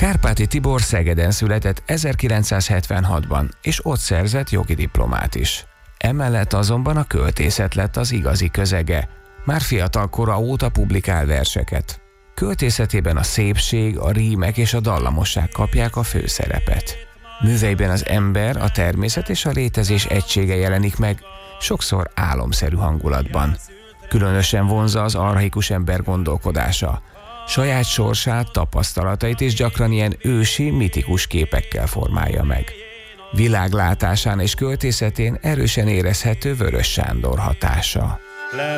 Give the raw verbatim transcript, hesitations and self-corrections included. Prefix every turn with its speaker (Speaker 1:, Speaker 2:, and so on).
Speaker 1: Kárpáti Tibor Szegeden született ezerkilencszázhetvenhatban, és ott szerzett jogi diplomát is. Emellett azonban a költészet lett az igazi közege. Már fiatal kora óta publikál verseket. Költészetében a szépség, a rímek és a dallamosság kapják a főszerepet. Műveiben az ember, a természet és a létezés egysége jelenik meg, sokszor álomszerű hangulatban. Különösen vonzza az archaikus ember gondolkodása. Saját sorsát, tapasztalatait is gyakran ilyen ősi, mitikus képekkel formálja meg. Világlátásán és költészetén erősen érezhető Vörös Sándor hatása.